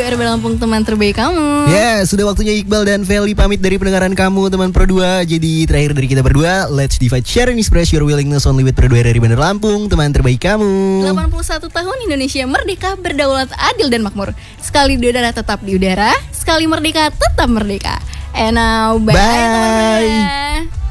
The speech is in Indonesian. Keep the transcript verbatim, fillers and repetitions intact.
R B Lampung, teman terbaik kamu. Ya, yeah, sudah waktunya Iqbal dan Feli pamit dari pendengaran kamu teman Pro dua. Jadi terakhir dari kita berdua, let's divide, share and express your willingness only with Pro dua R R I Bandar Lampung, teman terbaik kamu. delapan puluh satu tahun Indonesia merdeka, berdaulat, adil dan makmur. Sekali di udara tetap di udara, sekali merdeka tetap merdeka. And now bye, bye. teman-teman.